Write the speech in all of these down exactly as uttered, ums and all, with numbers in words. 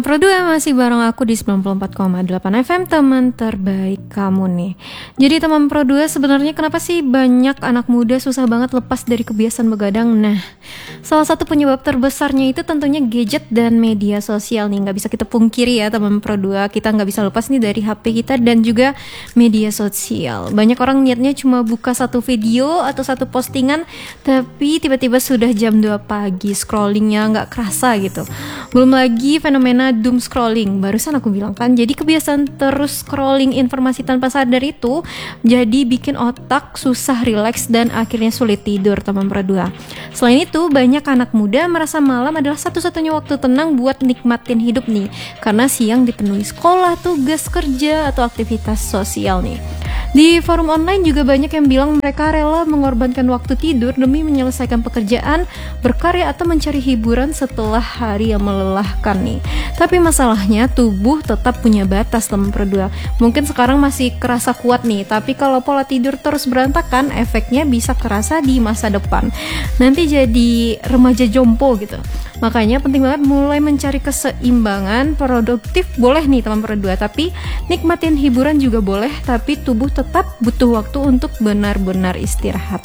Teman Pro dua masih bareng aku di sembilan puluh empat koma delapan F M, teman terbaik kamu nih. Jadi teman Pro dua, sebenarnya kenapa sih banyak anak muda susah banget lepas dari kebiasaan begadang? Nah, salah satu penyebab terbesarnya itu tentunya gadget dan media sosial nih. Gak bisa kita pungkiri ya teman Pro dua, kita gak bisa lepas nih dari H P kita dan juga media sosial. Banyak orang niatnya cuma buka satu video atau satu postingan, tapi tiba-tiba sudah jam dua pagi, scrollingnya gak kerasa gitu. Belum lagi fenomena doom scrolling, barusan aku bilang kan. Jadi kebiasaan terus scrolling informasi tanpa sadar itu jadi bikin otak susah rileks dan akhirnya sulit tidur teman Pro dua. Selain itu, banyak anak muda merasa malam adalah satu-satunya waktu tenang buat nikmatin hidup nih, karena siang dipenuhi sekolah, tugas kerja, atau aktivitas sosial nih. Di forum online juga banyak yang bilang mereka rela mengorbankan waktu tidur demi menyelesaikan pekerjaan, berkarya, atau mencari hiburan setelah hari yang melelahkan nih. Tapi masalahnya tubuh tetap punya batas teman Pro dua. Mungkin sekarang masih kerasa kuat nih, tapi kalau pola tidur terus berantakan, efeknya bisa kerasa di masa depan. Nanti jadi remaja jompo gitu. Makanya penting banget mulai mencari keseimbangan. Produktif boleh nih teman Pro dua, tapi nikmatin hiburan juga boleh, tapi tubuh tetap butuh waktu untuk benar-benar istirahat.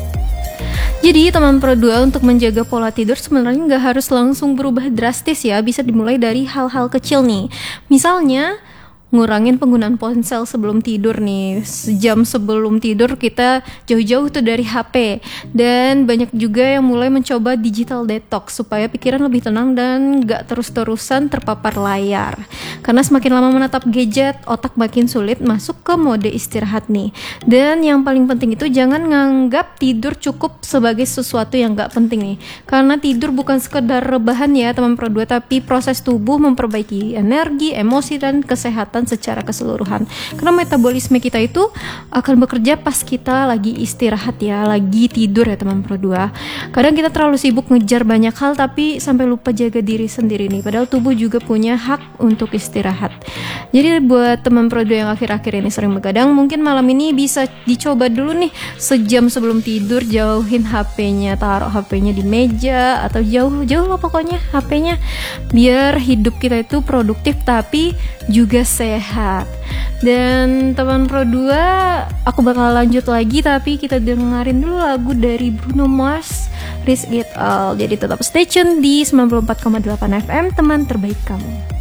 Jadi teman Pro dua, untuk menjaga pola tidur sebenarnya nggak harus langsung berubah drastis ya. Bisa dimulai dari hal-hal kecil nih. Misalnya ngurangin penggunaan ponsel sebelum tidur nih. Sejam sebelum tidur kita jauh-jauh tuh dari H P. Dan banyak juga yang mulai mencoba digital detox supaya pikiran lebih tenang dan gak terus-terusan terpapar layar. Karena semakin lama menatap gadget, otak makin sulit masuk ke mode istirahat nih. Dan yang paling penting itu jangan nganggap tidur cukup sebagai sesuatu yang gak penting nih. Karena tidur bukan sekedar rebahan ya teman Pro dua, tapi proses tubuh memperbaiki energi, emosi, dan kesehatan secara keseluruhan. Karena metabolisme kita itu akan bekerja pas kita lagi istirahat ya, lagi tidur ya teman Pro dua. Kadang kita terlalu sibuk ngejar banyak hal tapi sampai lupa jaga diri sendiri nih, padahal tubuh juga punya hak untuk istirahat. Jadi buat teman Pro dua yang akhir-akhir ini sering begadang, mungkin malam ini bisa dicoba dulu nih, sejam sebelum tidur jauhin H P-nya, taruh H P-nya di meja atau jauh-jauh lah pokoknya H P-nya, biar hidup kita itu produktif tapi juga sehat. Dan teman Pro dua, aku bakal lanjut lagi, tapi kita dengerin dulu lagu dari Bruno Mars, Risk It All. Jadi tetap stay tune di sembilan puluh empat koma delapan F M, teman terbaik kamu.